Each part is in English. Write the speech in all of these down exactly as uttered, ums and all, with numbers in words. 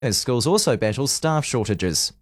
as schools also battle staff shortages.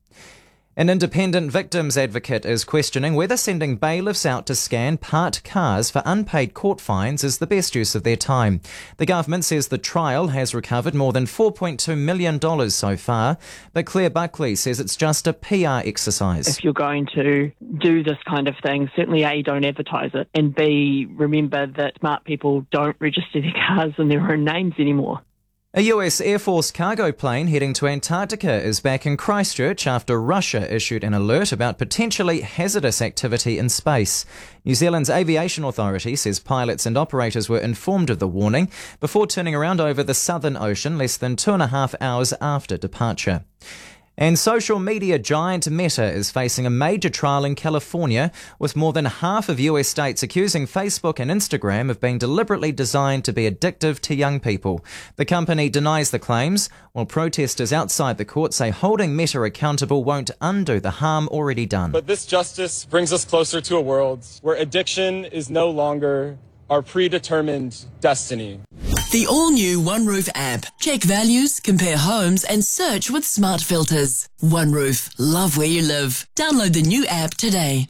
An independent victims advocate is questioning whether sending bailiffs out to scan parked cars for unpaid court fines is the best use of their time. The government says the trial has recovered more than four point two million dollars so far, but Claire Buckley says it's just a P R exercise. If you're going to do this kind of thing, certainly A, don't advertise it, and B, remember that smart people don't register their cars in their own names anymore. A U S Air Force cargo plane heading to Antarctica is back in Christchurch after Russia issued an alert about potentially hazardous activity in space. New Zealand's Aviation Authority says pilots and operators were informed of the warning before turning around over the Southern Ocean less than two and a half hours after departure. And social media giant Meta is facing a major trial in California, with more than half of U S states accusing Facebook and Instagram of being deliberately designed to be addictive to young people. The company denies the claims, while protesters outside the court say holding Meta accountable won't undo the harm already done. But this justice brings us closer to a world where addiction is no longer our predetermined destiny. The all-new OneRoof app. Check values, compare homes and search with smart filters. OneRoof. Love where you live. Download the new app today.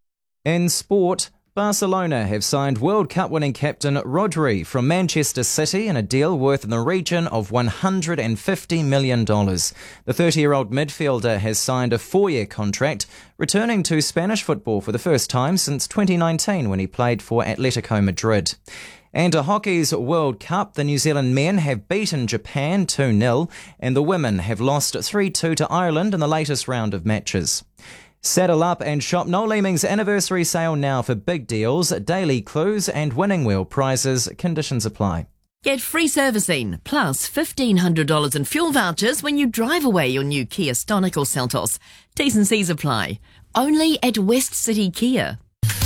In sport, Barcelona have signed World Cup winning captain Rodri from Manchester City in a deal worth in the region of one hundred fifty million dollars. The thirty-year-old midfielder has signed a four-year contract, returning to Spanish football for the first time since twenty nineteen when he played for Atletico Madrid. And to hockey's World Cup, the New Zealand men have beaten Japan two nil and the women have lost three two to Ireland in the latest round of matches. Saddle up and shop Noel Leeming's anniversary sale now for big deals, daily clues and winning wheel prizes. Conditions apply. Get free servicing plus fifteen hundred dollars in fuel vouchers when you drive away your new Kia Stonic or Seltos. T's and C's apply. Only at West City Kia.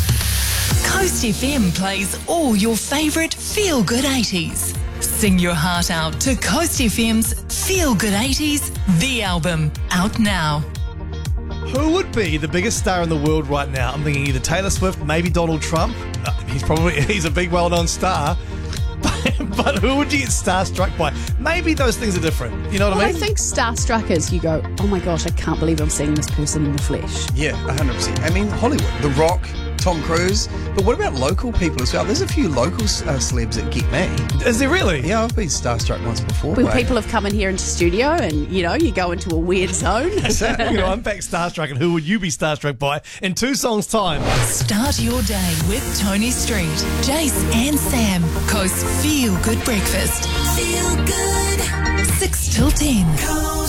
Coast F M plays all your favourite feel-good eighties. Sing your heart out to Coast F M's Feel Good eighties, the album, out now. Who would be the biggest star in the world right now? I'm thinking either Taylor Swift, maybe Donald Trump. Uh, he's probably he's a big, well-known star. But, but who would you get starstruck by? Maybe those things are different. You know what well, I mean? I think starstruck is you go, oh my gosh, I can't believe I'm seeing this person in the flesh. Yeah, one hundred percent. I mean, Hollywood, The Rock, Tom Cruise. But what about local people as well? There's a few local uh, celebs that get me. Is there really? Yeah, I've been starstruck once before. When mate. people have come in here into studio and, you know, you go into a weird zone. So, you know, unpack starstruck and who would you be starstruck by in two songs' time? Start your day with Tony Street, Jace and Sam. Coast Feel Good Breakfast. Feel good. six till ten. Coast